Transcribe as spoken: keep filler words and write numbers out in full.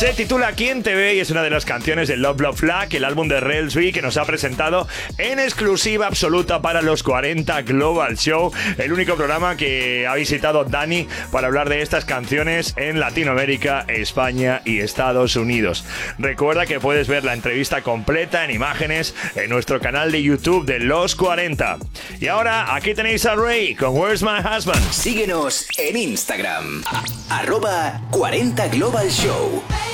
Se titula ¿Quién te ve? Y es una de las canciones de Love Love Flag, el álbum de Relsby que nos ha presentado en exclusiva absoluta para los cuarenta Global Show, el único programa que ha visitado Dani para hablar de estas canciones en Latinoamérica, España y Estados Unidos. Recuerda que puedes ver la entrevista completa en imágenes en nuestro canal de YouTube de Los cuarenta. Y ahora aquí tenéis a Ray con Where's My Husband. Síguenos en Instagram, a- arroba cuarenta Global Show.